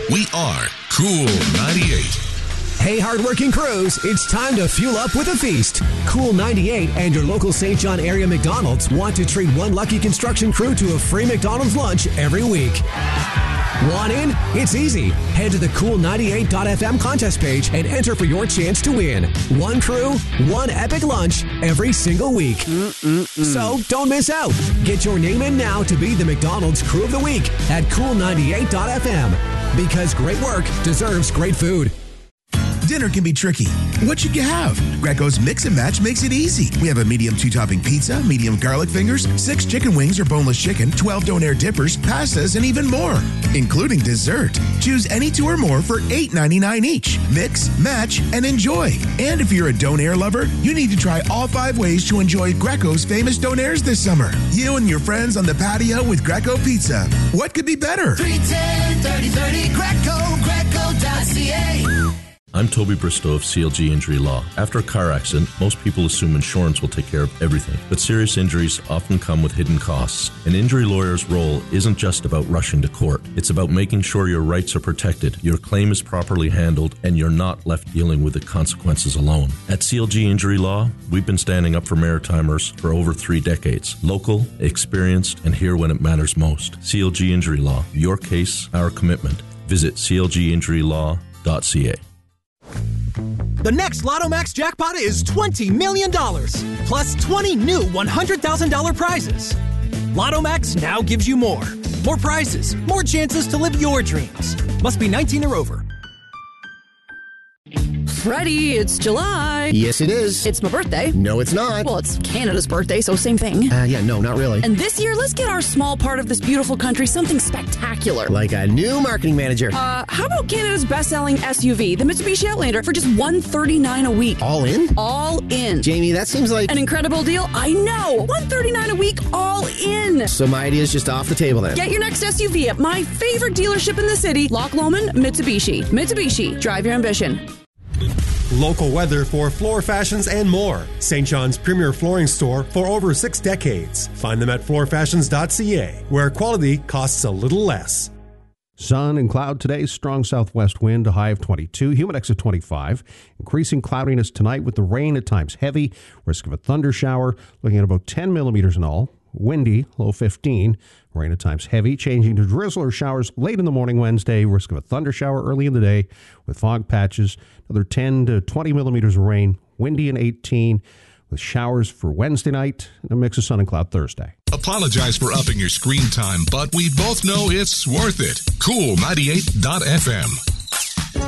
We are Cool 98. Hey, hardworking crews, it's time to fuel up with a feast. Cool 98 and your local St. John area McDonald's want to treat one lucky construction crew to a free McDonald's lunch every week. Want in? It's easy. Head to the Cool98.fm contest page and enter for your chance to win. One crew, one epic lunch every single week. So don't miss out. Get your name in now to be the McDonald's Crew of the Week at Cool98.fm. Because great work deserves great food. Dinner can be tricky. What should you have? Greco's Mix and Match makes it easy. We have a medium 2-topping pizza, medium garlic fingers, 6 chicken wings or boneless chicken, 12 donair dippers, pastas, and even more, including dessert. Choose any 2 or more for $8.99 each. Mix, match, and enjoy. And if you're a donair lover, you need to try all 5 ways to enjoy Greco's famous donairs this summer. You and your friends on the patio with Greco Pizza. What could be better? 310-3030 Greco.ca. I'm Toby Bristow of CLG Injury Law. After a car accident, most people assume insurance will take care of everything, but serious injuries often come with hidden costs. An injury lawyer's role isn't just about rushing to court. It's about making sure your rights are protected, your claim is properly handled, and you're not left dealing with the consequences alone. At CLG Injury Law, we've been standing up for Maritimers for over 3 decades. Local, experienced, and here when it matters most. CLG Injury Law. Your case, our commitment. Visit clginjurylaw.ca. The next Lotto Max jackpot is $20 million, plus 20 new $100,000 prizes. Lotto Max now gives you more. More prizes, more chances to live your dreams. Must be 19 or over. Freddie, it's July. Yes, it is. It's my birthday. No, it's not. Well, it's Canada's birthday, so same thing. Yeah, no, not really. And this year, let's get our small part of this beautiful country something spectacular. Like a new marketing manager. How about Canada's best-selling SUV, the Mitsubishi Outlander, for just $139 a week? All in? All in. Jamie, that seems like... an incredible deal? I know! $139 a week, all in! So my idea's just off the table then. Get your next SUV at my favorite dealership in the city, Loch Lomond Mitsubishi. Mitsubishi, drive your ambition. Local weather for floor fashions and more. St. John's premier flooring store for over 6 decades. Find them at floorfashions.ca, where quality costs a little less. Sun and cloud today, strong southwest wind, a high of 22, humidex of 25. Increasing cloudiness tonight with the rain at times heavy, risk of a thunder shower, looking at about 10 millimeters in all. Windy, low 15. Rain at times heavy, changing to drizzle or showers late in the morning Wednesday. Risk of a thunder shower early in the day with fog patches. Another 10 to 20 millimeters of rain. Windy and 18 with showers for Wednesday night and a mix of sun and cloud Thursday. Apologize for upping your screen time, but we both know it's worth it. Cool 98.fm.